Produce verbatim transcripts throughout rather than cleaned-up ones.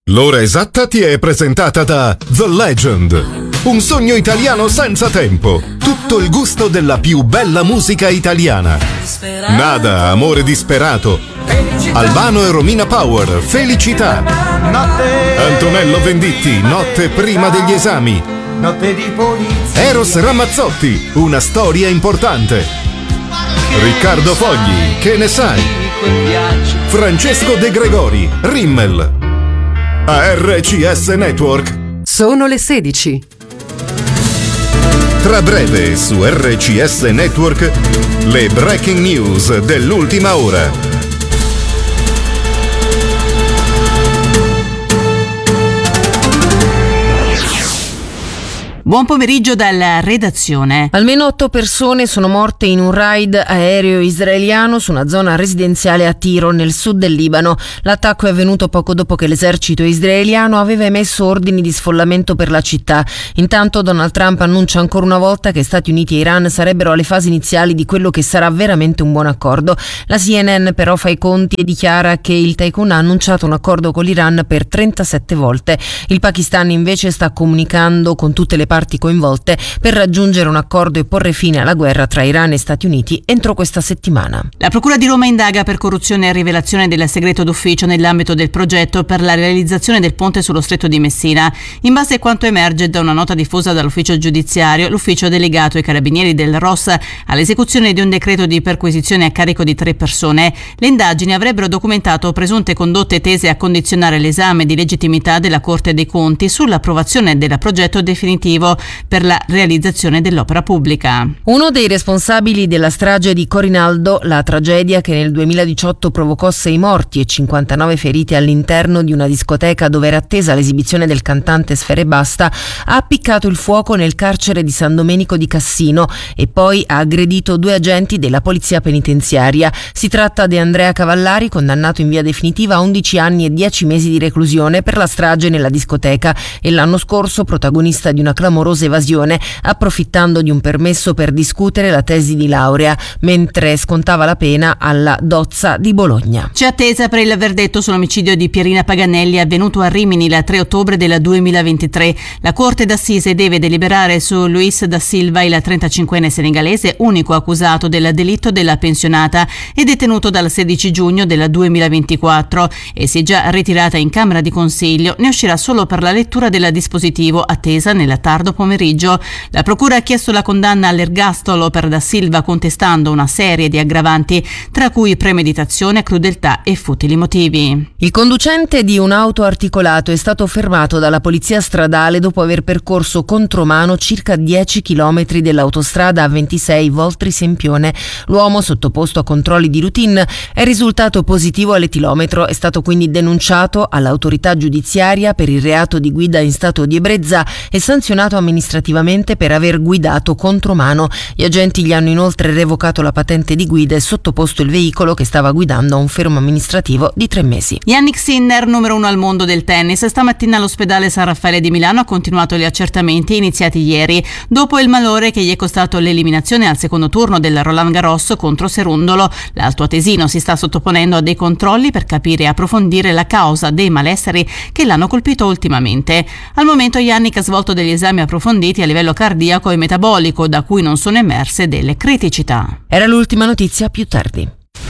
L'ora esatta ti è presentata da The Legend, un sogno italiano senza tempo, tutto il gusto della più bella musica italiana. Nada, amore disperato, Albano e Romina Power, Felicità, Antonello Venditti, Notte prima degli esami, Eros Ramazzotti, Una storia importante, Riccardo Fogli, Che ne sai, Francesco De Gregori, Rimmel. A R C S Network sono le sedici. Tra breve su R C S Network le breaking news dell'ultima ora. Buon pomeriggio dalla redazione. Almeno otto persone sono morte in un raid aereo israeliano su una zona residenziale a Tiro, nel sud del Libano. L'attacco è avvenuto poco dopo che l'esercito israeliano aveva emesso ordini di sfollamento per la città. Intanto Donald Trump annuncia ancora una volta che Stati Uniti e Iran sarebbero alle fasi iniziali di quello che sarà veramente un buon accordo. La C N N però fa i conti e dichiara che il tycoon ha annunciato un accordo con l'Iran per trentasette volte. Il Pakistan invece sta comunicando con tutte le parti parti coinvolte per raggiungere un accordo e porre fine alla guerra tra Iran e Stati Uniti entro questa settimana. La Procura di Roma indaga per corruzione e rivelazione del segreto d'ufficio nell'ambito del progetto per la realizzazione del ponte sullo Stretto di Messina. In base a quanto emerge da una nota diffusa dall'ufficio giudiziario, l'ufficio ha delegato ai carabinieri del R O S all'esecuzione di un decreto di perquisizione a carico di tre persone. Le indagini avrebbero documentato presunte condotte tese a condizionare l'esame di legittimità della Corte dei Conti sull'approvazione del progetto definitivo per la realizzazione dell'opera pubblica. Uno dei responsabili della strage di Corinaldo, la tragedia che nel duemiladiciotto provocò sei morti e cinquantanove feriti all'interno di una discoteca dove era attesa l'esibizione del cantante Sfera Ebbasta, ha appiccato il fuoco nel carcere di San Domenico di Cassino e poi ha aggredito due agenti della polizia penitenziaria. Si tratta di Andrea Cavallari, condannato in via definitiva a undici anni e dieci mesi di reclusione per la strage nella discoteca e l'anno scorso protagonista di una clamorosa evasione, approfittando di un permesso per discutere la tesi di laurea mentre scontava la pena alla Dozza di Bologna. C'è attesa per il verdetto sull'omicidio di Pierina Paganelli avvenuto a Rimini il tre ottobre del duemilaventitré. La Corte d'Assise deve deliberare su Luis da Silva, il trentacinquenne senegalese, unico accusato del delitto della pensionata e detenuto dal sedici giugno del duemilaventiquattro, e si è già ritirata in Camera di Consiglio. Ne uscirà solo per la lettura del dispositivo attesa nella tarda pomeriggio. La procura ha chiesto la condanna all'ergastolo per Da Silva, contestando una serie di aggravanti, tra cui premeditazione, crudeltà e futili motivi. Il conducente di un auto articolato è stato fermato dalla polizia stradale dopo aver percorso contromano circa dieci chilometri dell'autostrada A ventisei Voltri-Sempione. L'uomo, sottoposto a controlli di routine, è risultato positivo all'etilometro, è stato quindi denunciato all'autorità giudiziaria per il reato di guida in stato di ebbrezza e sanzionato amministrativamente per aver guidato contromano. Gli agenti gli hanno inoltre revocato la patente di guida e sottoposto il veicolo che stava guidando a un fermo amministrativo di tre mesi. Jannik Sinner, numero uno al mondo del tennis, stamattina all'ospedale San Raffaele di Milano ha continuato gli accertamenti iniziati ieri dopo il malore che gli è costato l'eliminazione al secondo turno del Roland Garros contro Serundolo. L'altoatesino si sta sottoponendo a dei controlli per capire e approfondire la causa dei malesseri che l'hanno colpito ultimamente. Al momento Jannik ha svolto degli esami approfonditi a livello cardiaco e metabolico, da cui non sono emerse delle criticità. Era l'ultima notizia, più tardi.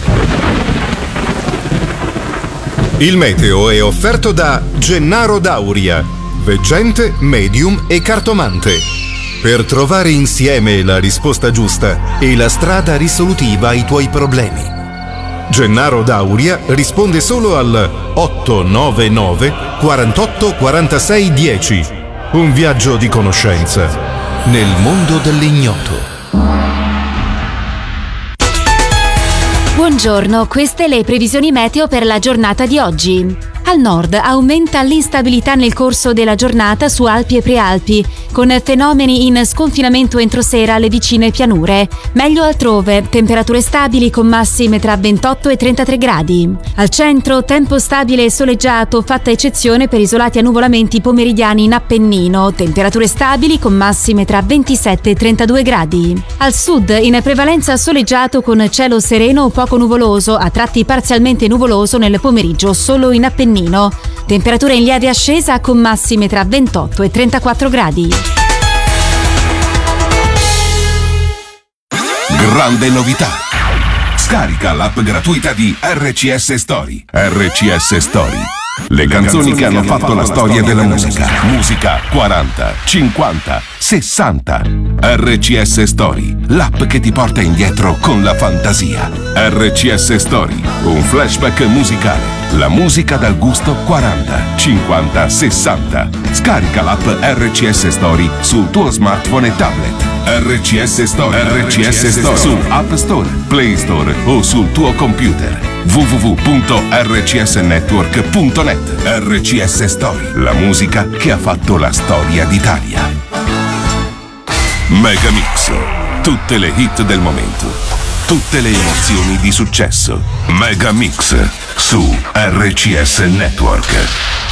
Il meteo è offerto da Gennaro Dauria, veggente, medium e cartomante, per trovare insieme la risposta giusta e la strada risolutiva ai tuoi problemi. Gennaro Dauria risponde solo al otto nove nove quarantotto quarantasei dieci. Un viaggio di conoscenza nel mondo dell'ignoto. Buongiorno, queste le previsioni meteo per la giornata di oggi. Al nord aumenta l'instabilità nel corso della giornata su Alpi e Prealpi, con fenomeni in sconfinamento entro sera alle vicine pianure. Meglio altrove, temperature stabili con massime tra ventotto e trentatré gradi. Al centro, tempo stabile e soleggiato, fatta eccezione per isolati annuvolamenti pomeridiani in Appennino, temperature stabili con massime tra ventisette e trentadue gradi. Al sud, in prevalenza soleggiato con cielo sereno o poco nuvoloso, a tratti parzialmente nuvoloso nel pomeriggio solo in Appennino. Temperatura in lieve ascesa con massime tra ventotto e trentaquattro gradi. Grande novità! Scarica l'app gratuita di R C S Story. R C S Story. Le canzoni che hanno fatto la storia della musica. Musica quaranta, cinquanta, sessanta. R C S Story, l'app che ti porta indietro con la fantasia. R C S Story, un flashback musicale. La musica dal gusto quaranta, cinquanta, sessanta. Scarica l'app R C S Story sul tuo smartphone e tablet. R C S Story, R C S Story su App Store, Play Store o sul tuo computer. w w w punto r c s network punto net. R C S Story, la musica che ha fatto la storia d'Italia. Megamix, tutte le hit del momento, tutte le emozioni di successo. Megamix su R C S Network.